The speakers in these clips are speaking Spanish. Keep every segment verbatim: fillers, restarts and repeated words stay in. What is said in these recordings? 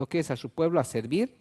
lo que es a su pueblo a servir,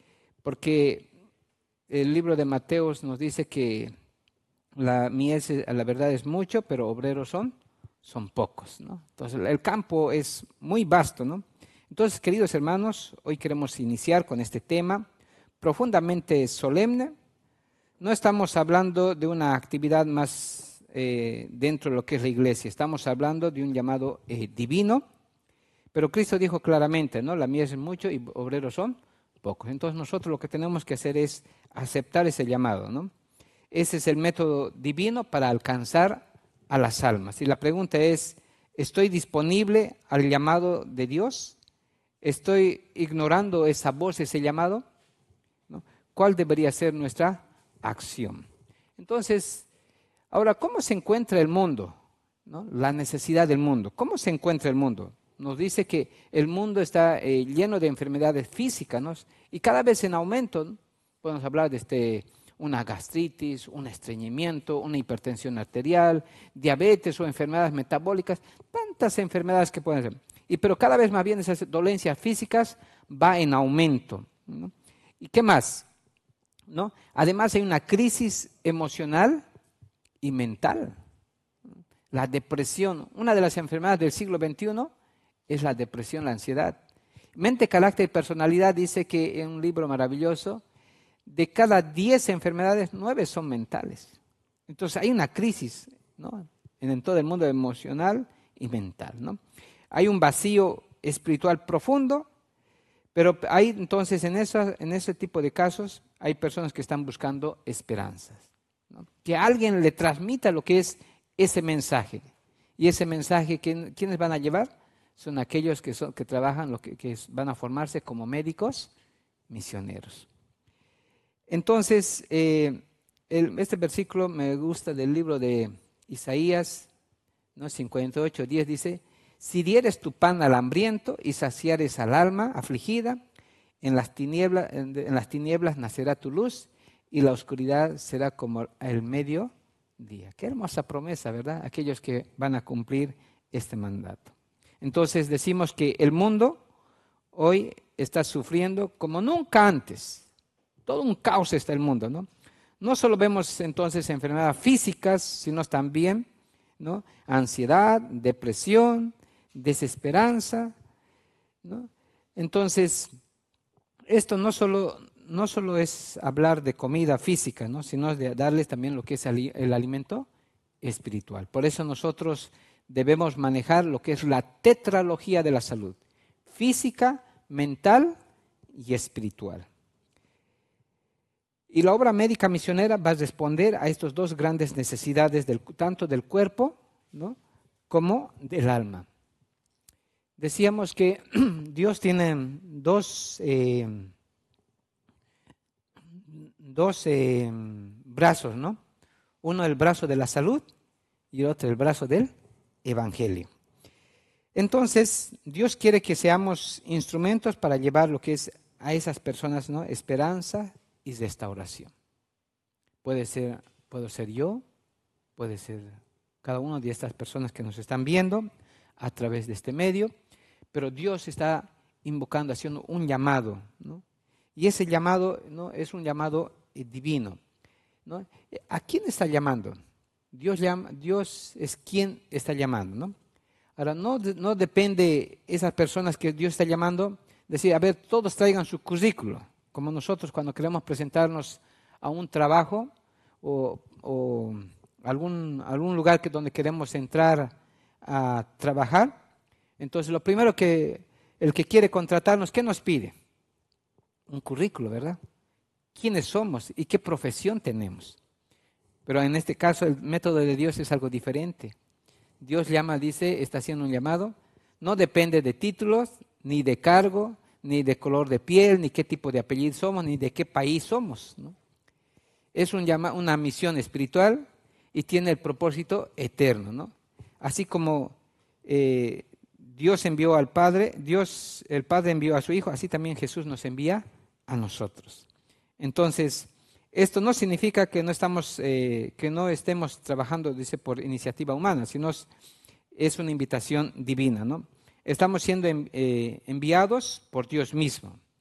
porque el libro de Mateos nos dice que la mies, la verdad es mucho, pero obreros son, son pocos, ¿no? Entonces el campo es muy vasto, ¿no? Entonces, queridos hermanos, hoy queremos iniciar con este tema profundamente solemne. No estamos hablando de una actividad más eh, dentro de lo que es la iglesia, estamos hablando de un llamado eh, divino, pero Cristo dijo claramente, ¿no? La mies es mucho y obreros son pocos. Entonces nosotros lo que tenemos que hacer es aceptar ese llamado, ¿no? Ese es el método divino para alcanzar a las almas. Y la pregunta es, ¿estoy disponible al llamado de Dios? ¿Estoy ignorando esa voz, ese llamado? ¿No? ¿Cuál debería ser nuestra acción? Entonces, ahora, ¿cómo se encuentra el mundo? ¿No? La necesidad del mundo. ¿Cómo se encuentra el mundo? Nos dice que el mundo está eh, lleno de enfermedades físicas, ¿no? Y cada vez en aumento, ¿no? Podemos hablar de este, una gastritis, un estreñimiento, una hipertensión arterial, diabetes o enfermedades metabólicas, tantas enfermedades que pueden ser. Y, pero cada vez más bien esas dolencias físicas va en aumento, ¿no? ¿Y qué más? ¿No? Además hay una crisis emocional y mental. La depresión, una de las enfermedades del siglo veintiuno es la depresión, la ansiedad. Mente, carácter y personalidad dice que en un libro maravilloso, de cada diez enfermedades, nueve son mentales. Entonces hay una crisis, ¿no? En todo el mundo emocional y mental, ¿no? Hay un vacío espiritual profundo, pero hay entonces en, esa, en ese tipo de casos hay personas que están buscando esperanzas, ¿no? Que alguien le transmita lo que es ese mensaje. Y ese mensaje, ¿quiénes van a llevar? Son aquellos que, son, que trabajan, lo que, que van a formarse como médicos misioneros. Entonces, eh, el, este versículo me gusta del libro de Isaías, ¿no? cincuenta y ocho, diez dice, si dieres tu pan al hambriento y saciares al alma afligida, en las tinieblas, en, en las tinieblas nacerá tu luz y la oscuridad será como el mediodía. Qué hermosa promesa, ¿verdad? Aquellos que van a cumplir este mandato. Entonces decimos que el mundo hoy está sufriendo como nunca antes. Todo un caos está el mundo, ¿no? No solo vemos entonces enfermedades físicas, sino también, ¿no? Ansiedad, depresión, desesperanza, ¿no? Entonces, esto no solo, no solo es hablar de comida física, ¿no? Sino de darles también lo que es el alimento espiritual. Por eso nosotros debemos manejar lo que es la tetralogía de la salud, física, mental y espiritual. Y la obra médica misionera va a responder a estas dos grandes necesidades, del, tanto del cuerpo, ¿no? como del alma. Decíamos que Dios tiene dos, eh, dos eh, brazos, ¿no? Uno el brazo de la salud y el otro el brazo del evangelio. Entonces, Dios quiere que seamos instrumentos para llevar lo que es a esas personas, ¿no? Esperanza y restauración. Puede ser, puedo ser yo, puede ser cada una de estas personas que nos están viendo a través de este medio, pero Dios está invocando, haciendo un llamado, ¿no? Y ese llamado, ¿no? es un llamado eh, divino, ¿no? ¿A quién está llamando? Dios, llama, Dios es quien está llamando, ¿no? Ahora, no, no depende esas personas que Dios está llamando, decir, a ver, todos traigan su currículo, como nosotros cuando queremos presentarnos a un trabajo o, o algún, algún lugar que donde queremos entrar a trabajar. Entonces, lo primero que el que quiere contratarnos, ¿qué nos pide? Un currículo, ¿verdad? ¿Quiénes somos y qué profesión tenemos? Pero en este caso el método de Dios es algo diferente. Dios llama, dice, está haciendo un llamado, no depende de títulos, ni de cargo, ni de color de piel, ni qué tipo de apellido somos, ni de qué país somos, ¿no? Es un llama, una misión espiritual y tiene el propósito eterno, ¿no? Así como eh, Dios envió al Padre, Dios, el Padre envió a su Hijo, así también Jesús nos envía a nosotros. Entonces, esto no significa que no estamos, eh, que no estemos trabajando, dice, por iniciativa humana, sino es una invitación divina, ¿no? estamos siendo en- eh, enviados por Dios mismo.